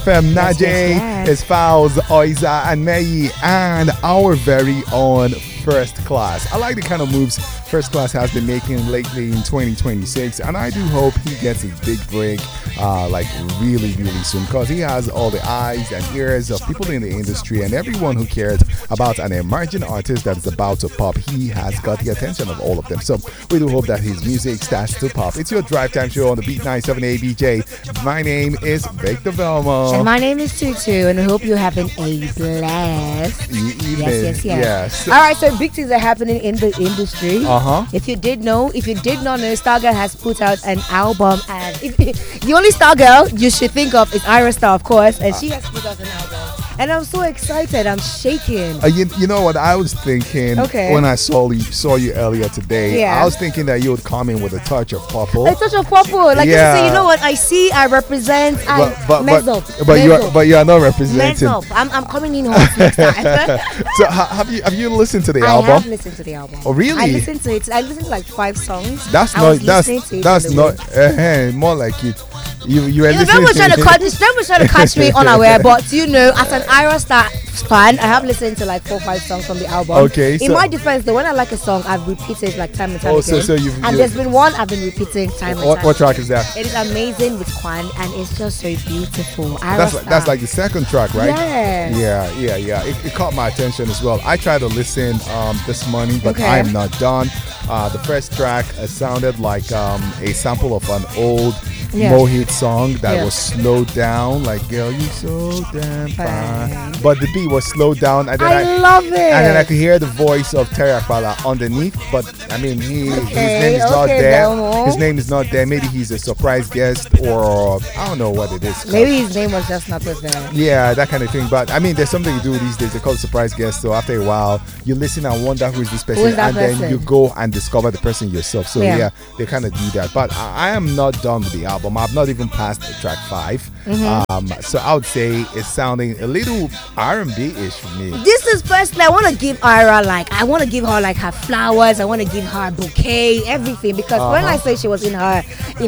FM Yes, Naje, yes, yes. is Fowls, Oiza, and Mei, and our very own First Class. I like the kind of moves First Class has been making lately in 2026, and I do hope he gets his big break like really, really soon, because he has all the eyes and ears of people in the industry and everyone who cares about an emerging artist that is about to pop. He has got the attention of all of them. So we do hope that his music starts to pop. It's your drive time show on the Beat 97 ABJ. My name is Victor Velma. And my name is Tutu, and I hope you're having a blast. Yes. Yes. All right, so big things are happening in the industry. If you did not know, Stargirl has put out an album, and if the only Stargirl you should think of is Ira Star, of course, and she has put out an album. And I'm so excited, I'm shaking. You know what I was thinking when I saw you earlier today? Yeah. I was thinking that you would come in with a touch of purple. A touch of purple, like just to say, you know what? I represent. But you are not representing. I'm coming in hot next time. So have you listened to the I album? have listened to the album. Oh really? I listened to it. I listened to like 5 songs. That's I not was listening to it that's on not the way. more like it. You were Them listening was to trying to catch me unaware, but as an Ira Star fan, I have listened to like 4 or 5 songs from the album. Okay, In my defense, though, when I like a song, I've repeated like time and time again. So there's been one I've been repeating time and time. What track is that? It is amazing with Kwan, and it's just so beautiful. That's like the second track, right? Yes. Yeah. It caught my attention as well. I tried to listen this morning, but I am not done. The first track sounded like a sample of an old Mohit song that was slowed down, like "Girl, you so damn fine," but the beat was slowed down, and then I love it. And then I could hear the voice of Terry Akbala underneath, but I mean, his name is not there. Belmo. His name is not there. Maybe he's a surprise guest, or I don't know what it is. Maybe his name was just not there. Yeah, that kind of thing. But I mean, there's something you do these days. They call it surprise guest. So after a while, you listen and wonder who is this person, then you go and discover the person yourself. So yeah they kind of do that. But I am not done with the album. I've not even passed track 5. So I would say it's sounding a little R&B-ish for me. This is personally, I want to give Ira like her flowers. I want to give her a bouquet, everything, because when I say she was in her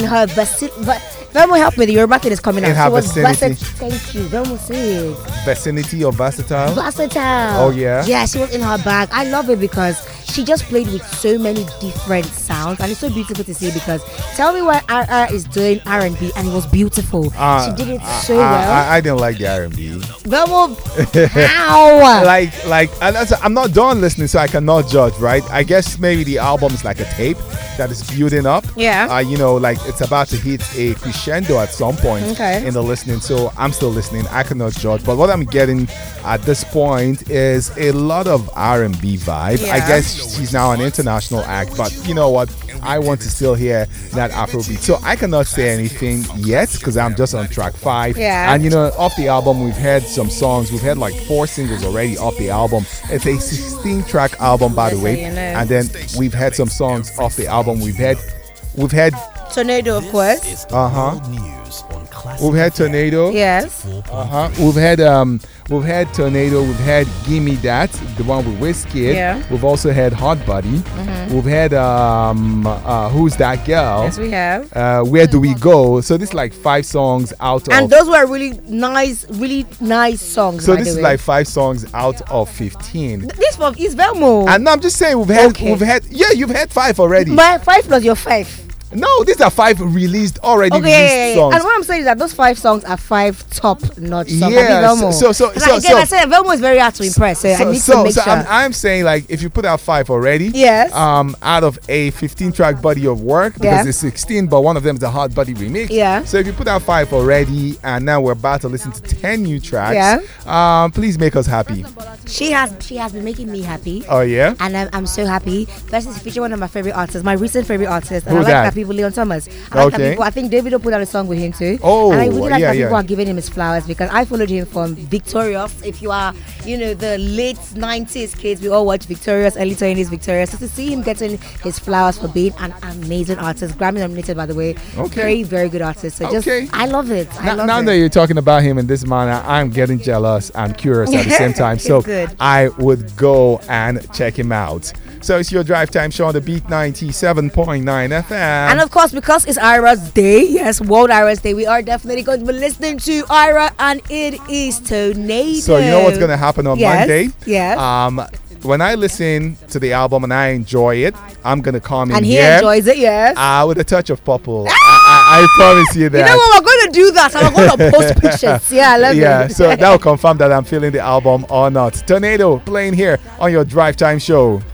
Velmo, help me. The Yoruba thing is coming out. Her she was vicinity. Thank you. Velmo, say it. Vicinity or versatile? Versatile. Oh yeah. Yeah, she was in her bag. I love it because she just played with so many different sounds, and it's so beautiful to see. Because tell me what Ira is doing R&B, and it was beautiful. She did it so well. I didn't like the R&B. Velmo, how? I'm not done listening, so I cannot judge, right? I guess maybe the album is like a tape that is building up. Yeah. Like it's about to hit a crescendo at some point in the listening. So I'm still listening. I cannot judge. But what I'm getting at this point is a lot of R&B vibe. Yeah. I guess she's now an international act, but you know what? I want to still hear that Afrobeat. So I cannot say anything yet because I'm just on track 5. Yeah. And off the album, we've heard some songs. We've had like 4 singles already off the album. It's a 16-track album, by the way. And then we've had some songs off the album. We've had Tornado, of course. We've had Tornado. Yes. We've had Tornado. We've had Gimme That, the one with Wizkid. Yeah. We've also had Hot Body. We've had Who's That Girl? Yes, we have. Where Do We Go? So this is like 5 songs out of. And those were really nice songs. So this is like 5 songs out of 15. This one is Velmo. And no, I'm just saying you've had 5 already. My 5 plus your 5. No, these are 5 released songs. And what I'm saying is that those 5 songs are 5 top-notch songs. Yeah. I said Velmo is very hard to impress. So I need to make sure. I'm saying, like, if you put out 5 already, yes, out of a 15-track body of work, because it's 16, but one of them is a Hot Body remix. Yeah. So if you put out 5 already, and now we're about to listen to 10 new tracks, please make us happy. She has been making me happy. Oh yeah. And I'm so happy. First is featuring one of my favorite artists, my recent favorite artist. And Who's I like that? people, Leon Thomas. I think Davido put out a song with him too. Oh, and I really like that people are giving him his flowers, because I followed him from Victorious. If you are, the late 90s kids, we all watch Victorious, early 20s Victorious. So to see him getting his flowers for being an amazing artist, Grammy nominated, by the way. Okay. Very, very good artist. So I love it. Now that you're talking about him in this manner, I'm getting jealous and curious at the same time. So good. I would go and check him out. So it's your drive time show on the Beat 97.9 FM. And of course, because it's Ira's Day, yes, World Ira's Day, we are definitely going to be listening to Ira, and it is Tornado. So you know what's going to happen on Monday? Yes. When I listen to the album and I enjoy it, I'm going to come in and here. And he enjoys it, yes. With a touch of purple. I promise you that. You know what? We're going to do that. I'm going to post pictures. Yeah, I love it. Yeah, so that will confirm that I'm feeling the album or not. Tornado playing here on your drive time show.